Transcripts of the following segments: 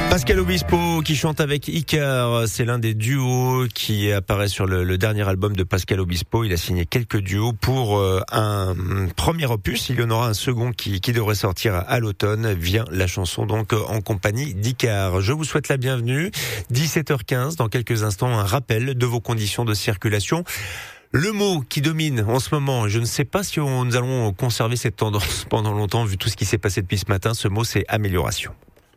Pascal Obispo qui chante avec Icar, c'est l'un des duos qui apparaît sur le dernier album de Pascal Obispo. Il a signé quelques duos pour un premier opus. Il y en aura un second qui devrait sortir à l'automne. Vient la chanson donc en compagnie d'Icar. Je vous souhaite la bienvenue. 17h15, dans quelques instants, un rappel de vos conditions de circulation. Le mot qui domine en ce moment, je ne sais pas si nous allons conserver cette tendance pendant longtemps vu tout ce qui s'est passé depuis ce matin, ce mot c'est amélioration.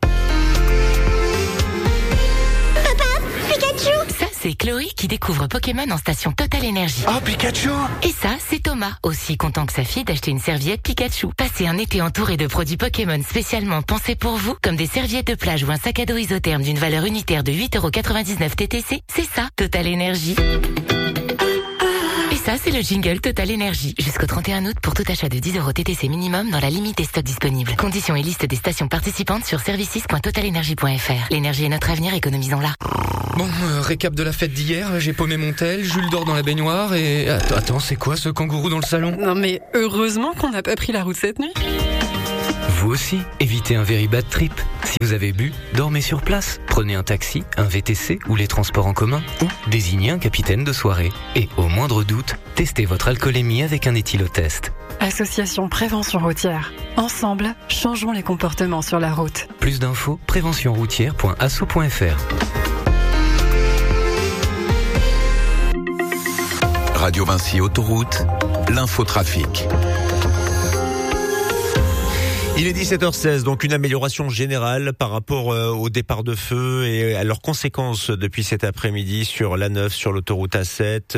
C'est Chloé qui découvre Pokémon en station Total Energy. Oh, Pikachu! Et ça, c'est Thomas, aussi content que sa fille d'acheter une serviette Pikachu. Passez un été entouré de produits Pokémon spécialement pensés pour vous, comme des serviettes de plage ou un sac à dos isotherme d'une valeur unitaire de 8,99€ TTC. C'est ça, Total Energy. Et ça, c'est le jingle Total Energy. Jusqu'au 31 août pour tout achat de 10€ TTC minimum dans la limite des stocks disponibles. Conditions et liste des stations participantes sur services.totalenergy.fr. L'énergie est notre avenir, économisons-la. Bon, récap de la fête d'hier, j'ai paumé mon tel, Jules dort dans la baignoire et... Attends, c'est quoi ce kangourou dans le salon? Non mais heureusement qu'on n'a pas pris la route cette nuit. Vous aussi, évitez un very bad trip. Si vous avez bu, dormez sur place. Prenez un taxi, un VTC ou les transports en commun. Ou désignez un capitaine de soirée. Et au moindre doute, testez votre alcoolémie avec un éthylotest. Association Prévention Routière. Ensemble, changeons les comportements sur la route. Plus d'infos, préventionroutière.asso.fr. Radio Vinci Autoroute, l'infotrafic. Il est 17h16, donc une amélioration générale par rapport au départ de feu et à leurs conséquences depuis cet après-midi sur l'A9, sur l'autoroute A7.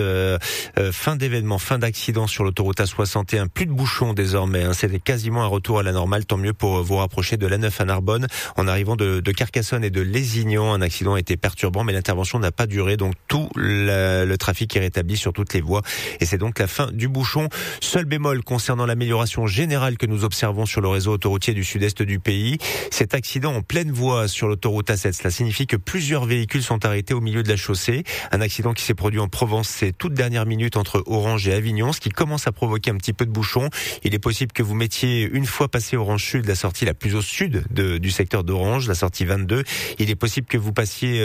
Fin d'événement, fin d'accident sur l'autoroute A61. Plus de bouchons désormais. C'était quasiment un retour à la normale. Tant mieux pour vous rapprocher de l'A9 à Narbonne. En arrivant de Carcassonne et de Lézignan, un accident a été perturbant, mais l'intervention n'a pas duré. Donc tout le trafic est rétabli sur toutes les voies. Et c'est donc la fin du bouchon. Seul bémol concernant l'amélioration générale que nous observons sur le réseau autoroutier du sud-est du pays. Cet accident en pleine voie sur l'autoroute A7, cela signifie que plusieurs véhicules sont arrêtés au milieu de la chaussée. Un accident qui s'est produit en Provence ces toutes dernières minutes entre Orange et Avignon, ce qui commence à provoquer un petit peu de bouchon. Il est possible que vous mettiez, une fois passé Orange Sud, la sortie la plus au sud du secteur d'Orange, la sortie 22. Il est possible que vous passiez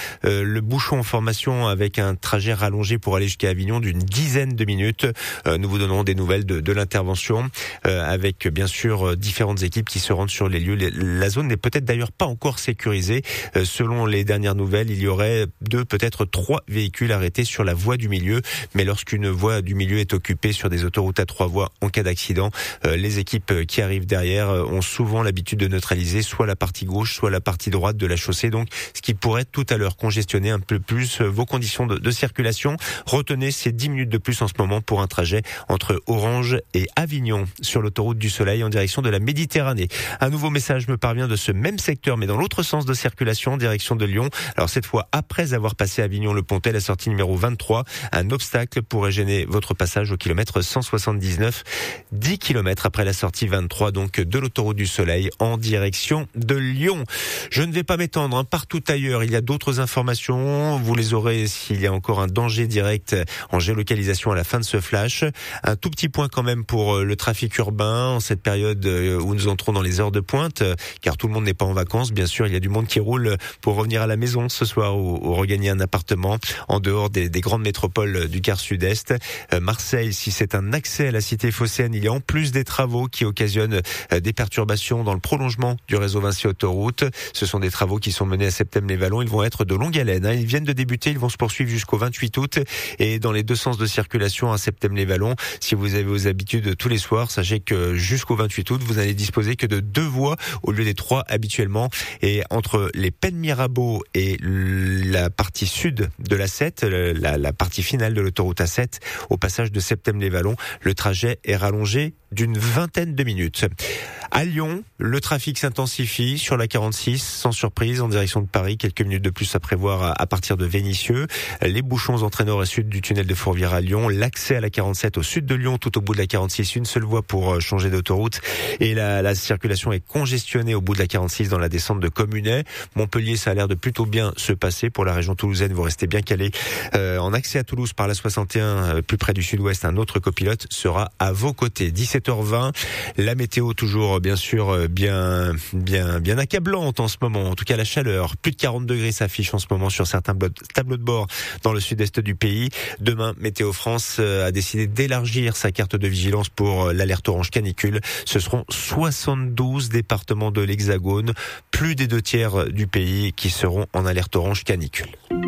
le bouchon en formation avec un trajet rallongé pour aller jusqu'à Avignon d'une dizaine de minutes. Nous vous donnerons des nouvelles de l'intervention avec bien sûr différentes équipes qui se rendent sur les lieux. La zone n'est peut-être d'ailleurs pas encore sécurisée. Selon les dernières nouvelles, il y aurait 2, peut-être 3 véhicules arrêtés sur la voie du milieu. Mais lorsqu'une voie du milieu est occupée sur des autoroutes à 3 voies en cas d'accident, les équipes qui arrivent derrière ont souvent l'habitude de neutraliser soit la partie gauche, soit la partie droite de la chaussée. Donc, ce qui pourrait tout à l'heure congestionner un peu plus vos conditions de circulation. Retenez ces 10 minutes de plus en ce moment pour un trajet entre Orange et Avignon sur l'autoroute du Soleil en direction de la Méditerranée. Un nouveau message me parvient de ce même secteur, mais dans l'autre sens de circulation, direction de Lyon. Alors cette fois, après avoir passé Avignon-le-Pontet, la sortie numéro 23, un obstacle pourrait gêner votre passage au kilomètre 179, 10 km après la sortie 23, donc de l'autoroute du Soleil en direction de Lyon. Je ne vais pas m'étendre partout ailleurs. Il y a d'autres informations. Vous les aurez s'il y a encore un danger direct en géolocalisation à la fin de ce flash. Un tout petit point quand même pour le trafic urbain en cette période où nous entrons dans les heures de pointe, car tout le monde n'est pas en vacances. Bien sûr, il y a du monde qui roule pour revenir à la maison ce soir ou regagner un appartement en dehors des grandes métropoles du quart sud-est. Marseille, si c'est un accès à la cité phocéenne, il y a en plus des travaux qui occasionnent des perturbations dans le prolongement du réseau Vinci Autoroute. Ce sont des travaux qui sont menés à Septèmes-les-Vallons. Ils vont être de longue haleine. Ils viennent de débuter, ils vont se poursuivre jusqu'au 28 août. Et dans les deux sens de circulation à Septèmes-les-Vallons, si vous avez vos habitudes tous les soirs, sachez que jusqu'au 28 août, vous n'allez disposer que de 2 voies au lieu des 3 habituellement. Et entre les Pennes Mirabeau et la partie sud de l'A7, la partie finale de l'autoroute A7, au passage de Septèmes-les-Vallons, le trajet est rallongé d'une vingtaine de minutes. À Lyon, le trafic s'intensifie sur la 46, sans surprise, en direction de Paris. Quelques minutes de plus à prévoir à partir de Vénissieux. Les bouchons entraînent nord et sud du tunnel de Fourvière à Lyon. L'accès à la 47 au sud de Lyon, tout au bout de la 46, une seule voie pour changer d'autoroute. Et la circulation est congestionnée au bout de la 46 dans la descente de Communet. Montpellier, ça a l'air de plutôt bien se passer. Pour la région toulousaine, vous restez bien calé. En accès à Toulouse par la 61, plus près du sud-ouest, un autre copilote sera à vos côtés. 17 7h20. La météo toujours bien sûr bien accablante en ce moment. En tout cas la chaleur, plus de 40 degrés s'affiche en ce moment sur certains tableaux de bord dans le sud-est du pays. Demain, Météo France a décidé d'élargir sa carte de vigilance pour l'alerte orange canicule. Ce seront 72 départements de l'Hexagone, plus des 2/3 du pays qui seront en alerte orange canicule.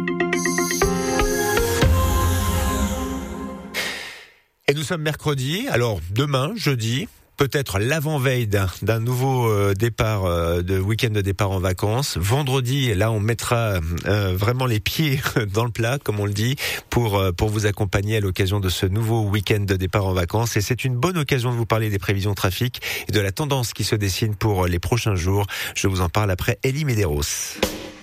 Et nous sommes mercredi, alors demain, jeudi, peut-être l'avant-veille d'un nouveau départ, de week-end de départ en vacances. Vendredi, là, on mettra vraiment les pieds dans le plat, comme on le dit, pour vous accompagner à l'occasion de ce nouveau week-end de départ en vacances. Et c'est une bonne occasion de vous parler des prévisions trafic et de la tendance qui se dessine pour les prochains jours. Je vous en parle après Elie Medeiros.